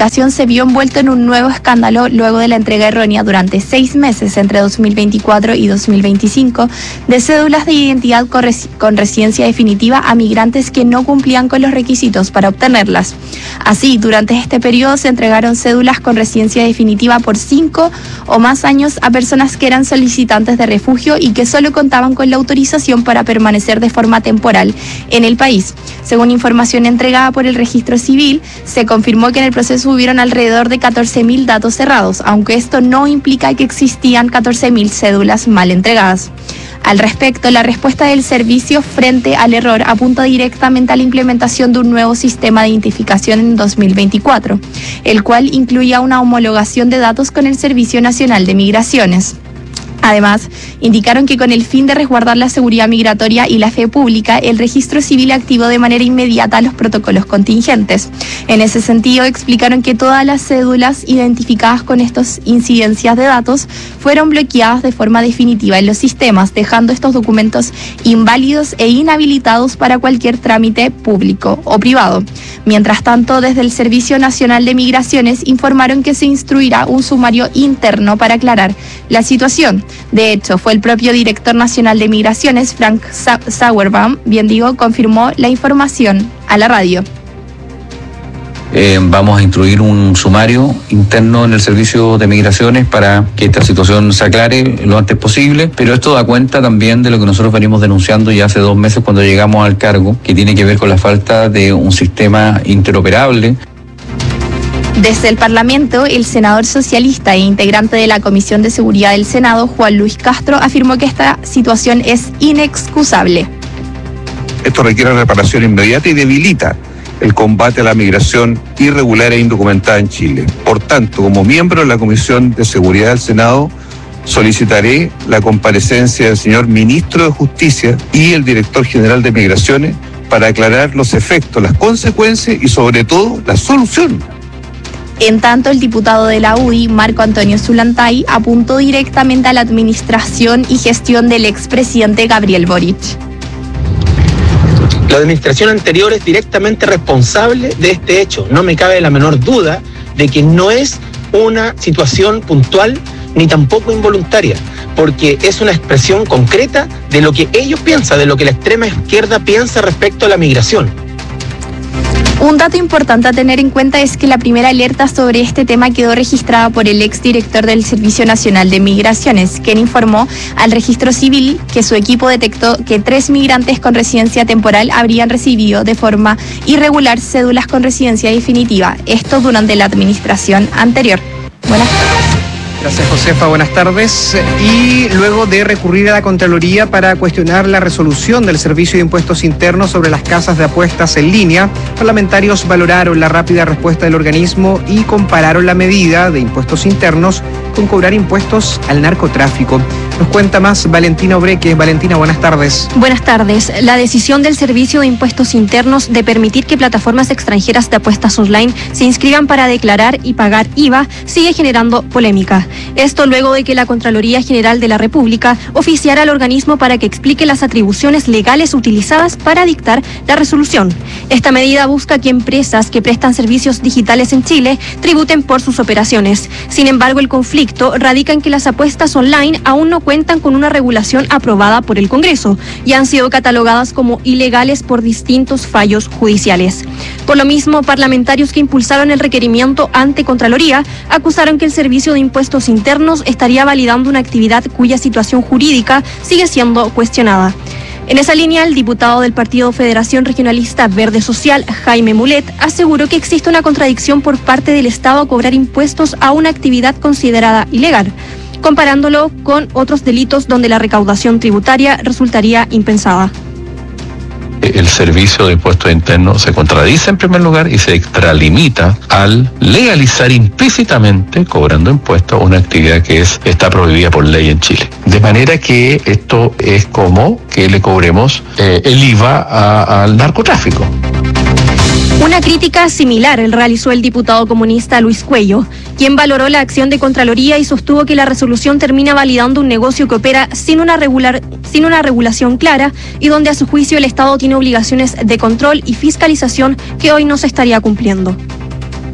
identificación se vio envuelto en un nuevo escándalo luego de la entrega errónea durante 6 meses entre 2024 y 2025 de cédulas de identidad con residencia definitiva a migrantes que no cumplían con los requisitos para obtenerlas. Así, durante este periodo se entregaron cédulas con residencia definitiva por 5 o más años a personas que eran solicitantes de refugio y que solo contaban con la autorización para permanecer de forma temporal en el país. Según información entregada por el Registro Civil, se confirmó que en el proceso hubieron alrededor de 14.000 datos cerrados, aunque esto no implica que existían 14.000 cédulas mal entregadas. Al respecto, la respuesta del servicio frente al error apunta directamente a la implementación de un nuevo sistema de identificación en 2024, el cual incluía una homologación de datos con el Servicio Nacional de Migraciones. Además, indicaron que con el fin de resguardar la seguridad migratoria y la fe pública, el Registro Civil activó de manera inmediata los protocolos contingentes. En ese sentido, explicaron que todas las cédulas identificadas con estas incidencias de datos fueron bloqueadas de forma definitiva en los sistemas, dejando estos documentos inválidos e inhabilitados para cualquier trámite público o privado. Mientras tanto, desde el Servicio Nacional de Migraciones informaron que se instruirá un sumario interno para aclarar la situación. De hecho, fue el propio director nacional de Migraciones, Frank Sauerbaum, confirmó la información a la radio. Vamos a instruir un sumario interno en el Servicio de Migraciones para que esta situación se aclare lo antes posible, pero esto da cuenta también de lo que nosotros venimos denunciando ya hace 2 meses cuando llegamos al cargo, que tiene que ver con la falta de un sistema interoperable. Desde el Parlamento, el senador socialista e integrante de la Comisión de Seguridad del Senado, Juan Luis Castro, afirmó que esta situación es inexcusable. Esto requiere reparación inmediata y debilita el combate a la migración irregular e indocumentada en Chile. Por tanto, como miembro de la Comisión de Seguridad del Senado, solicitaré la comparecencia del señor Ministro de Justicia y el Director General de Migraciones para aclarar los efectos, las consecuencias y sobre todo la solución. En tanto, el diputado de la UDI, Marco Antonio Zulantay, apuntó directamente a la administración y gestión del expresidente Gabriel Boric. La administración anterior es directamente responsable de este hecho. No me cabe la menor duda de que no es una situación puntual ni tampoco involuntaria, porque es una expresión concreta de lo que ellos piensan, de lo que la extrema izquierda piensa respecto a la migración. Un dato importante a tener en cuenta es que la primera alerta sobre este tema quedó registrada por el exdirector del Servicio Nacional de Migraciones, quien informó al Registro Civil que su equipo detectó que 3 migrantes con residencia temporal habrían recibido de forma irregular cédulas con residencia definitiva, esto durante la administración anterior. Buenas tardes. Gracias, Josefa. Buenas tardes. Y luego de recurrir a la Contraloría para cuestionar la resolución del Servicio de Impuestos Internos sobre las casas de apuestas en línea, parlamentarios valoraron la rápida respuesta del organismo y compararon la medida de impuestos internos con cobrar impuestos al narcotráfico. Nos cuenta más Valentina Obreque. Valentina, buenas tardes. Buenas tardes. La decisión del Servicio de Impuestos Internos de permitir que plataformas extranjeras de apuestas online se inscriban para declarar y pagar IVA sigue generando polémica. Esto luego de que la Contraloría General de la República oficiara al organismo para que explique las atribuciones legales utilizadas para dictar la resolución. Esta medida busca que empresas que prestan servicios digitales en Chile tributen por sus operaciones. Sin embargo, el conflicto radica en que las apuestas online aún no cuentan con una regulación aprobada por el Congreso y han sido catalogadas como ilegales por distintos fallos judiciales. Por lo mismo, parlamentarios que impulsaron el requerimiento ante Contraloría acusaron que el Servicio de Impuestos Internos estaría validando una actividad cuya situación jurídica sigue siendo cuestionada. En esa línea, el diputado del Partido Federación Regionalista Verde Social, Jaime Mulet, aseguró que existe una contradicción por parte del Estado a cobrar impuestos a una actividad considerada ilegal, comparándolo con otros delitos donde la recaudación tributaria resultaría impensada. El Servicio de Impuestos Internos se contradice en primer lugar y se extralimita al legalizar implícitamente, cobrando impuestos, una actividad que está prohibida por ley en Chile. De manera que esto es como que le cobremos el IVA al narcotráfico. Una crítica similar realizó el diputado comunista Luis Cuello, quien valoró la acción de Contraloría y sostuvo que la resolución termina validando un negocio que opera sin una regulación clara y donde a su juicio el Estado tiene obligaciones de control y fiscalización que hoy no se estaría cumpliendo.